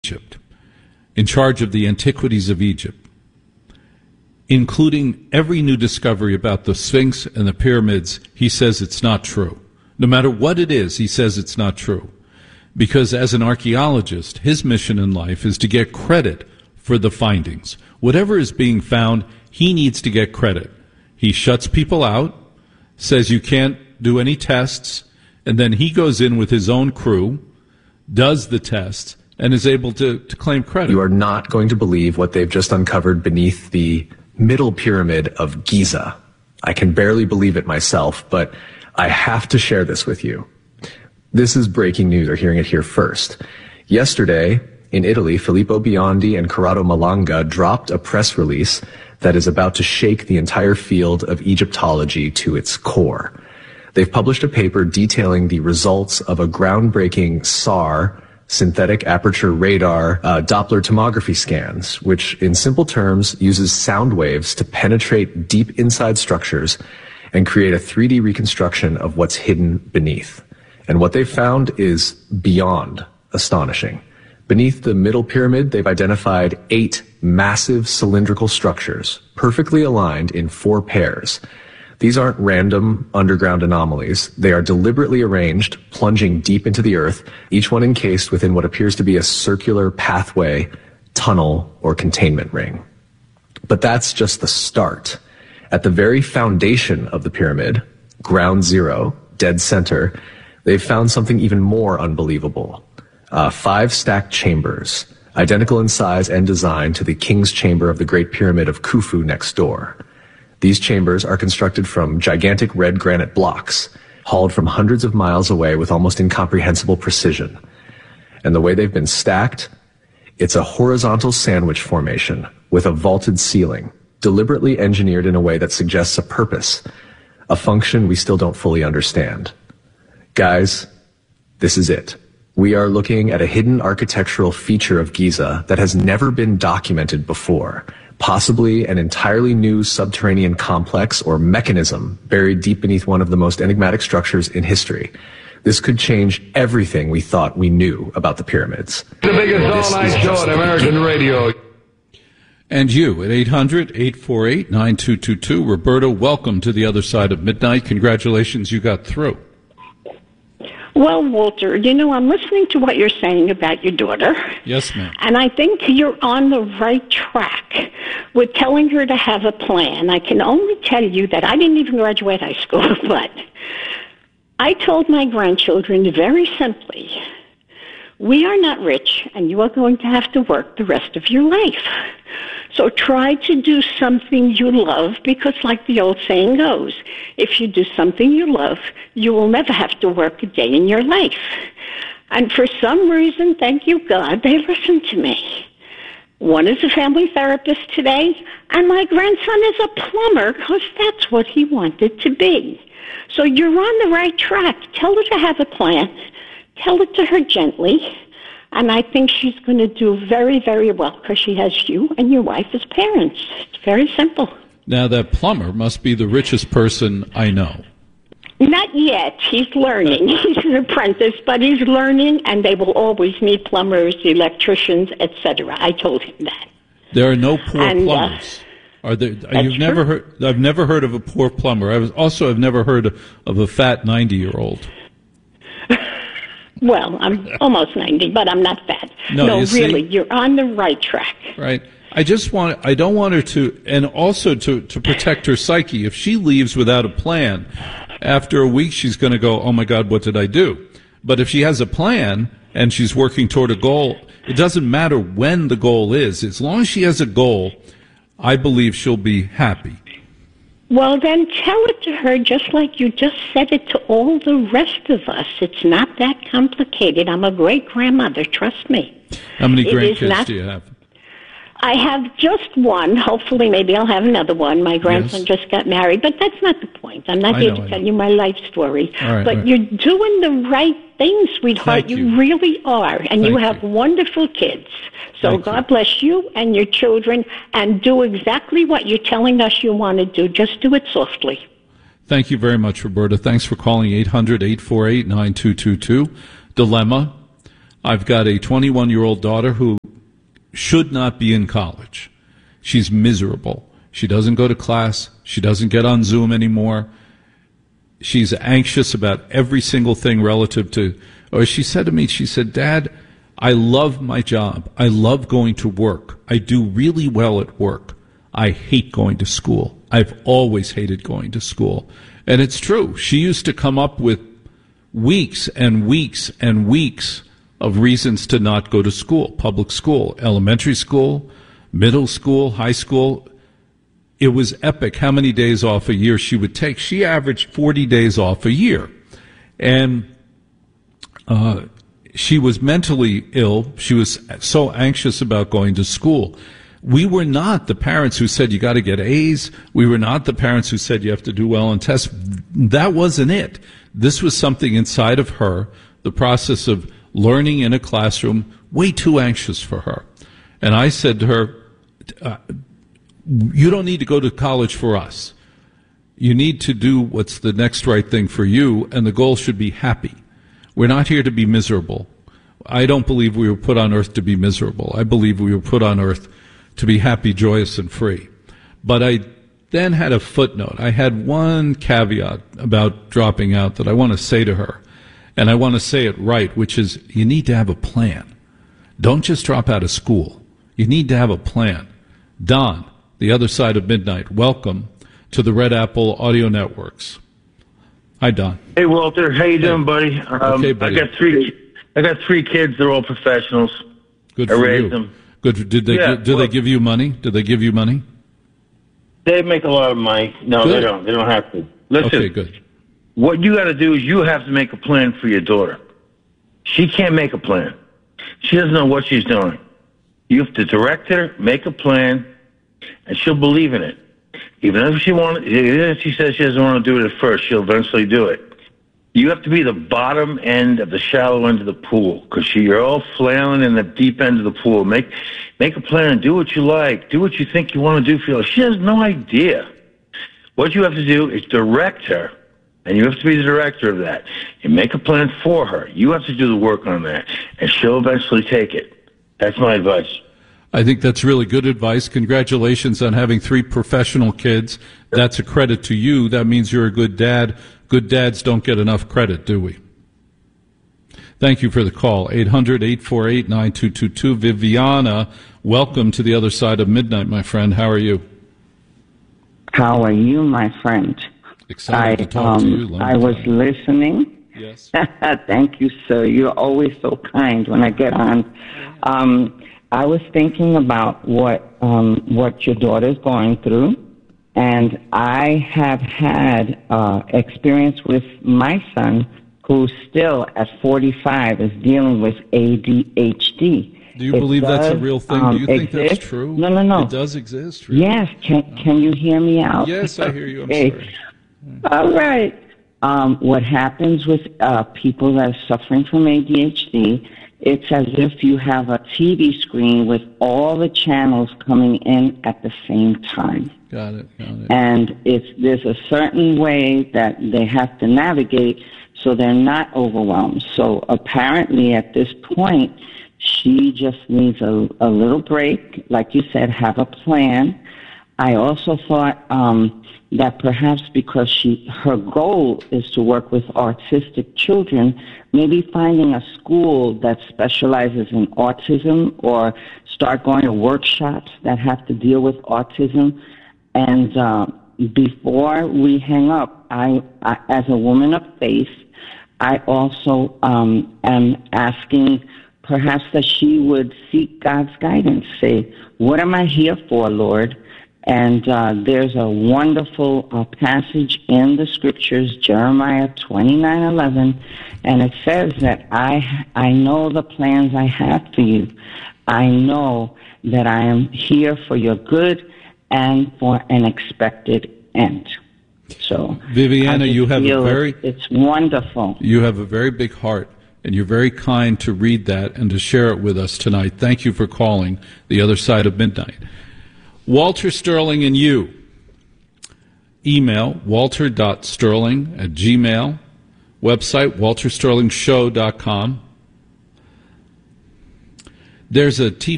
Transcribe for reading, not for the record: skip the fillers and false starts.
Egypt, in charge of the antiquities of Egypt, including every new discovery about the Sphinx and the pyramids, he says it's not true. No matter what it is, he says it's not true. Because as an archaeologist, his mission in life is to get credit for the findings. Whatever is being found, he needs to get credit. He shuts people out, says you can't do any tests, and then he goes in with his own crew, does the tests, and is able to claim credit. You are not going to believe what they've just uncovered beneath the Middle Pyramid of Giza. I can barely believe it myself, but I have to share this with you. This is breaking news. You're hearing it here first. Yesterday, in Italy, Filippo Biondi and Corrado Malanga dropped a press release that is about to shake the entire field of Egyptology to its core. They've published a paper detailing the results of a groundbreaking SAR, synthetic aperture radar, Doppler tomography scans, which in simple terms uses sound waves to penetrate deep inside structures and create a 3D reconstruction of what's hidden beneath. And what they've found is beyond astonishing. Beneath the Middle Pyramid, they've identified 8 massive cylindrical structures, perfectly aligned in 4 pairs. These aren't random underground anomalies. They are deliberately arranged, plunging deep into the earth, each one encased within what appears to be a circular pathway, tunnel, or containment ring. But that's just the start. At the very foundation of the pyramid, ground zero, dead center, they've found something even more unbelievable. 5 stacked chambers, identical in size and design to the King's Chamber of the Great Pyramid of Khufu next door. These chambers are constructed from gigantic red granite blocks, hauled from hundreds of miles away with almost incomprehensible precision. And the way they've been stacked, it's a horizontal sandwich formation with a vaulted ceiling, deliberately engineered in a way that suggests a purpose, a function we still don't fully understand. Guys, this is it. We are looking at a hidden architectural feature of Giza that has never been documented before. Possibly an entirely new subterranean complex or mechanism buried deep beneath one of the most enigmatic structures in history. This could change everything we thought we knew about the pyramids. The biggest all-night show on American radio. And you at 800-848-9222. Roberta, welcome to the other side of midnight. Congratulations, you got through. Well, Walter, I'm listening to what you're saying about your daughter. Yes, ma'am. And I think you're on the right track with telling her to have a plan. I can only tell you that I didn't even graduate high school, but I told my grandchildren very simply, we are not rich, and you are going to have to work the rest of your life. So try to do something you love, because like the old saying goes, if you do something you love, you will never have to work a day in your life. And for some reason, thank you God, they listened to me. One is a family therapist today, and my grandson is a plumber because that's what he wanted to be. So you're on the right track. Tell her to have a plan. Tell it to her gently. And I think she's going to do very, very well because she has you and your wife as parents. It's very simple. Now, that plumber must be the richest person I know. Not yet. He's learning. He's an apprentice, but he's learning, and they will always need plumbers, electricians, etc. I told him that. There are no poor plumbers. Are there? You've never heard? I've never heard of a poor plumber. I've never heard of a fat 90-year-old. Well, I'm almost 90, but I'm not fat. No, really, you're on the right track. Right. I don't want her to, and also to protect her psyche. If she leaves without a plan, after a week she's going to go, oh my God, what did I do? But if she has a plan and she's working toward a goal, it doesn't matter when the goal is. As long as she has a goal, I believe she'll be happy. Well, then tell it to her just like you just said it to all the rest of us. It's not that complicated. I'm a great-grandmother, trust me. How many grandkids do you have? I have just one. Hopefully, maybe I'll have another one. My grandson just got married, but that's not the point. I'm not here to tell you my life story. But you're doing the right thing, sweetheart. You really are. And you have wonderful kids. So God bless you and your children, and do exactly what you're telling us you want to do. Just do it softly. Thank you very much, Roberta. Thanks for calling 800-848-9222. Dilemma. I've got a 21-year-old daughter who should not be in college. She's miserable. She doesn't go to class. She doesn't get on Zoom anymore. She's anxious about every single thing relative to, or she said to me, she said, Dad, I love my job. I love going to work. I do really well at work. I hate going to school. I've always hated going to school. And it's true. She used to come up with weeks and weeks and weeks of reasons to not go to school, public school, elementary school, middle school, high school. It was epic how many days off a year she would take. She averaged 40 days off a year. And she was mentally ill. She was so anxious about going to school. We were not the parents who said you got to get A's. We were not the parents who said you have to do well on tests. That wasn't it. This was something inside of her, the process of learning in a classroom, way too anxious for her. And I said to her, you don't need to go to college for us. You need to do what's the next right thing for you, and the goal should be happy. We're not here to be miserable. I don't believe we were put on earth to be miserable. I believe we were put on earth to be happy, joyous, and free. But I then had a footnote. I had one caveat about dropping out that I want to say to her, and I want to say it right, which is you need to have a plan. Don't just drop out of school. You need to have a plan. Don, the other side of midnight, welcome to the Red Apple Audio Networks. Hi, Don. Hey, Walter. How you doing, buddy? Okay, buddy. I got three kids. They're all professionals. Good for I raised you. them. Good. Did they give you money? Did they give you money? They make a lot of money. No, Good. they don't. They don't have to. Listen. Okay, good. What you got to do is you have to make a plan for your daughter. She can't make a plan. She doesn't know what she's doing. You have to direct her, make a plan, and she'll believe in it. Even if she says she doesn't want to do it at first, she'll eventually do it. You have to be the bottom end of the shallow end of the pool because you're all flailing in the deep end of the pool. Make a plan. Do what you like. Do what you think you want to do for your life. She has no idea. What you have to do is direct her, and you have to be the director of that. You make a plan for her. You have to do the work on that, and she'll eventually take it. That's my advice. I think that's really good advice. Congratulations on having 3 professional kids. That's a credit to you. That means you're a good dad. Good dads don't get enough credit, do we? Thank you for the call. 800-848-9222. Viviana, welcome to the other side of midnight, my friend. How are you? How are you, my friend? Excited to talk to you. I was listening. Yes. Thank you, sir. You're always so kind when I get on. I was thinking about what your daughter's going through, and I have had experience with my son, who still at 45 is dealing with ADHD. Do you believe that's a real thing? Do you think that's true? No. It does exist? Really? Yes. Can you hear me out? Yes, I hear you. I'm sorry. All right. What happens with people that are suffering from ADHD, it's as if you have a TV screen with all the channels coming in at the same time. Got it. And there's a certain way that they have to navigate so they're not overwhelmed. So apparently at this point, she just needs a little break. Like you said, have a plan. I also thought that perhaps because her goal is to work with autistic children, maybe finding a school that specializes in autism or start going to workshops that have to deal with autism. And before we hang up, I as a woman of faith, I also am asking perhaps that she would seek God's guidance, say, what am I here for, Lord? And there's a wonderful passage in the scriptures, Jeremiah 29:11, and it says that I know the plans I have for you. I know that I am here for your good and for an expected end. So, Viviana, it's wonderful. You have a very big heart, and you're very kind to read that and to share it with us tonight. Thank you for calling The Other Side of Midnight. Walter Sterling and you. Email walter.sterling@gmail.com. Website waltersterlingshow.com. There's a TV